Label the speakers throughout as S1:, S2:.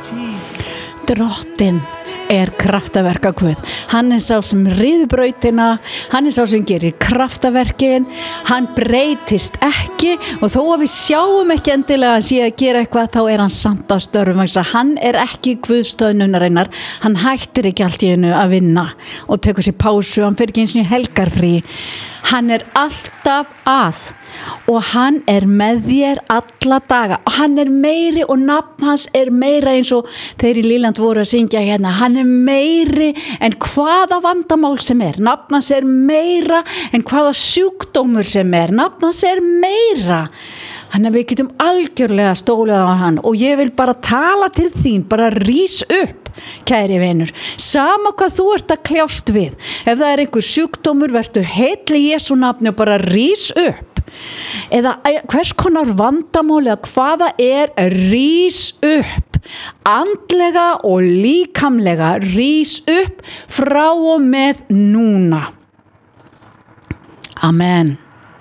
S1: Drottinn kraftaverka Guð. Hann sá sem ryður brautina, hann sá sem gerir kraftaverkin, hann breytist ekki og þó að við sjáum ekki endilega að sé að gera eitthvað þá hann samt á störfum vegna þess að hann ekki Guðstöðnunarinnar, hann hættir ekki allt í einu að vinna og tekur sér pásu, hann fer ekki eins og helgarfrí, hann alltaf að og hann með þér alla daga og hann meiri og nafn hans meira eins og þeir í Líland voru að syngja hérna, hann meiri en hvaða vandamál sem nafn hans meira en hvaða sjúkdómur sem nafn hans meira hann við getum algjörlega stólið á hann og ég vil bara tala til þín, bara rís upp kæri vinur, sama hvað þú að kljást við, ef það einhver sjúkdómur vertu heill í Jesú nafni og bara rís upp eða hvers konar vandamál eða hvaða rís upp andlega og líkamlega rís upp frá og með núna Amen.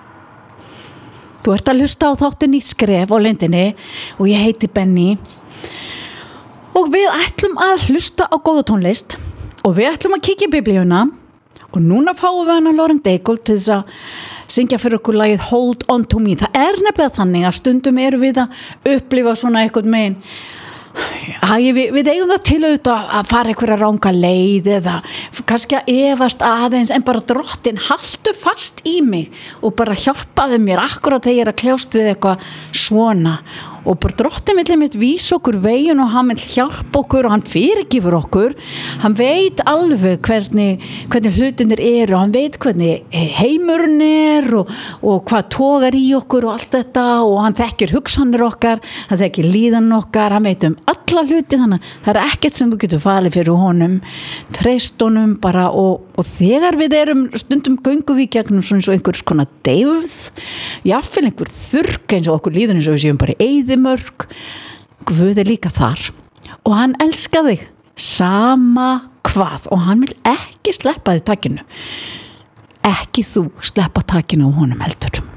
S1: Þú að hlusta á þáttinn Nýtt skref á Lindinni og ég heiti Benny og við ætlum að hlusta á góða tónlist og við ætlum að kíkja í biblíuna og núna fáum við hana Lauren Daigle til þess að syngja fyrir okkur lagið Hold on to me. Það nefnilega þannig að stundum við að upplifa svona eitthvað megin við eigum það til að fara einhverja ranga leið eða kannski að efast aðeins en bara Drottinn haltu fast í mig og bara hjálpaði mér akkurat þegar ég að kljást við eitthvað svona og bara Drottinn vill einmitt vísa okkur veginn og hann vill hjálpa okkur og hann fyrirgefur okkur hann veit alveg hvernig hlutinir og hann veit hvernig heimurinn og hvað togar í okkur og allt þetta og hann þekkir hugsanir okkar hann þekkir líðan okkar, hann veit alla hluti þannig það ekkert sem þú getur falið fyrir honum treyst honum bara og þegar við stundum göngum við gegnum svona eins og einhvers konar deyfð jafnvel einhver þurrk eins og okkur líður eins og við séum bara eyðimörk Guð líka þar og hann elskar þig sama hvað og hann vil ekki sleppa þig takinu ekki þú sleppa takinu á honum heldur